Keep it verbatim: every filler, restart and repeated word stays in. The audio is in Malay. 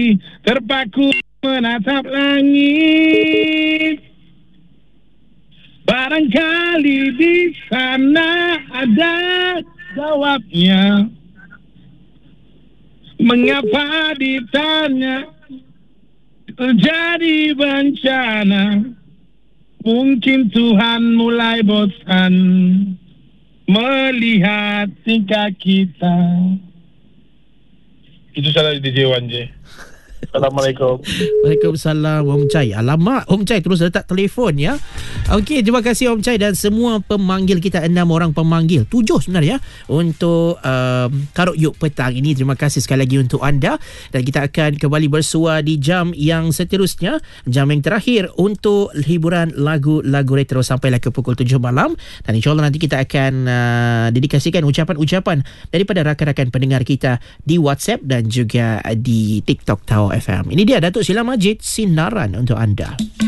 terpaku menatap langit. Barangkali di sana ada jawabnya. Mengapa ditanya terjadi bencana? Mungkin Tuhan mulai bosan melihat tingkah kita. Itu salah D J Wan J. Assalamualaikum. Waalaikumsalam Om Chai. Alamak, Om Chai terus letak telefon ya. Okey, terima kasih Om Chai dan semua pemanggil kita, enam orang pemanggil, tujuh sebenarnya untuk um, Karut Yuk petang ini. Terima kasih sekali lagi untuk anda dan kita akan kembali bersua di jam yang seterusnya, jam yang terakhir untuk hiburan lagu-lagu retro sampailah ke pukul tujuh malam dan insyaAllah nanti kita akan uh, dedikasikan ucapan-ucapan daripada rakan-rakan pendengar kita di WhatsApp dan juga di TikTok Tau F M. Ini dia Datuk Sheila Majid, sinaran untuk anda.